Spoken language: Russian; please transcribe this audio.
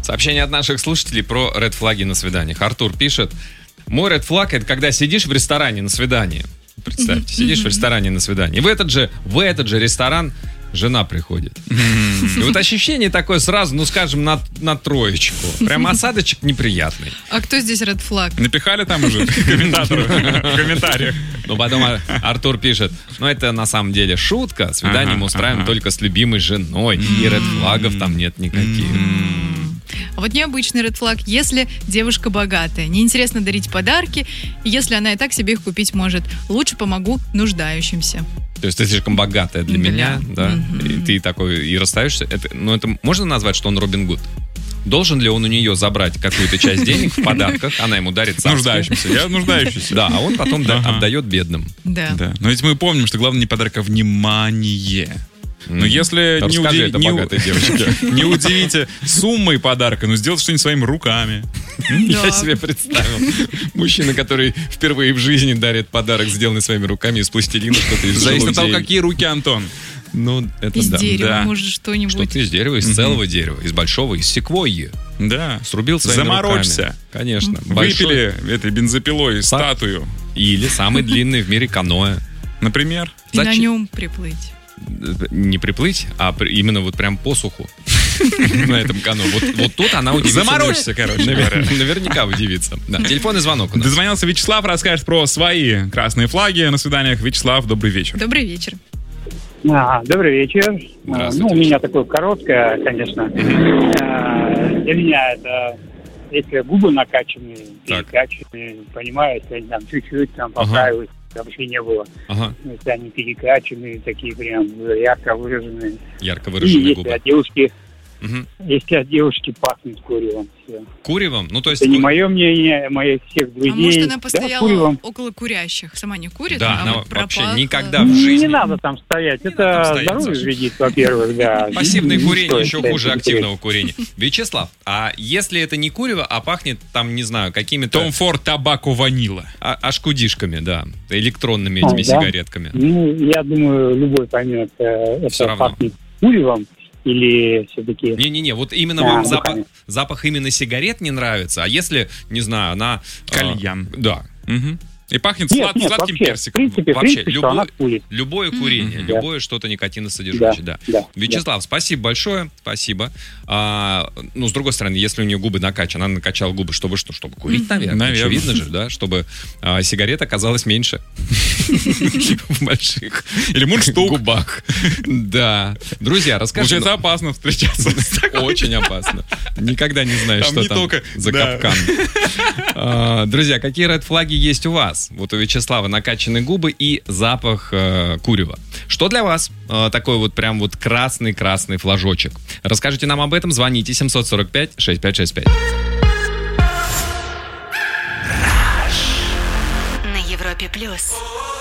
Сообщение от наших слушателей про ред-флаги на свиданиях. Артур пишет: мой ред-флаг — это когда сидишь в ресторане на свидании. Представьте, сидишь в ресторане на свидании. И в этот же ресторан жена приходит. И вот ощущение такое сразу, скажем, на троечку. Прям осадочек неприятный. А кто здесь ред-флаг? Напихали там уже комментаторы в комментариях. Но потом Артур пишет: это на самом деле шутка. Свидание мы устраиваем только с любимой женой. И ред-флагов там нет никаких. А вот необычный ред-флаг, если девушка богатая. Неинтересно дарить подарки, и если она и так себе их купить может. Лучше помогу нуждающимся. То есть ты слишком богатая для меня, да? И ты такой и расстаешься. Это можно назвать, что он Робин Гуд? Должен ли он у нее забрать какую-то часть денег в подарках? Она ему дарит царские. Нуждающимся. Я нуждающийся. Да, а он потом отдает бедным. Да. Но ведь мы помним, что главное не подарок, а внимание. Но если не удивите суммой подарка, сделайте что-нибудь своими руками. Я себе представил. Мужчина, который впервые в жизни дарит подарок, сделанный своими руками из пластилина, что-то из зависит от того, какие руки, Антон. Это из дерева, может, что-нибудь. Что-то из дерева, из целого дерева, из большого, из секвойи. Да. Срубил своими Заморочься. руками. Конечно. Выпили этой бензопилой статую. Или самый длинный в мире каноэ. Например. И на нем приплыть. Не приплыть, а именно вот прям по суху на этом каноэ. Вот тут она удивится. Заморочься, короче говоря. Наверняка удивится. Да. Телефонный звонок у нас. Дозвонился Вячеслав, расскажет про свои красные флаги на свиданиях. Вячеслав, добрый вечер. Добрый вечер. Добрый вечер. У меня такое короткое, конечно. Для меня это, если губы накачанные, перекачанные, понимаю, если они там чуть-чуть поправились, вообще не было. Если они перекачанные, такие прям ярко выраженные. Ярко выраженные губы. Если от девушки пахнет куревом. Все. Куревом? То есть... Это не мое мнение, моих всех друзей. А может, она постояла около курящих? Сама не курит, она вообще никогда в жизни... Не надо там стоять. Это здоровье вредит, во-первых, да. Пассивное курение еще хуже активного курения. Вячеслав, а если это не курево, а пахнет там, не знаю, какими-то... Том Форд табако ванила. Ашкудишками, да. Электронными этими сигаретками. Я думаю, любой поймет, это пахнет куревом. Или все-таки... Не-не-не, вот именно вам запах именно сигарет не нравится, а если, не знаю, она... Кальян. Да. И пахнет сладким вообще, персиком. В принципе, любое курение, любое что-то никотиносодержащее. Да. Вячеслав, спасибо большое, спасибо. С другой стороны, если у нее губы накачаны, она накачала губы, чтобы что? Чтобы курить, наверное. Очевидно же, да, чтобы сигарет оказалось меньше в больших или мундштук губах. Да. Друзья, расскажите. Это опасно встречаться. Очень опасно. Никогда не знаешь, что там за капкан. Друзья, какие ред-флаги есть у вас? Вот у Вячеслава накачанные губы и запах курева. Что для вас такой вот прям вот красный-красный флажочек? Расскажите нам об этом, звоните 745-6565. На Европе+.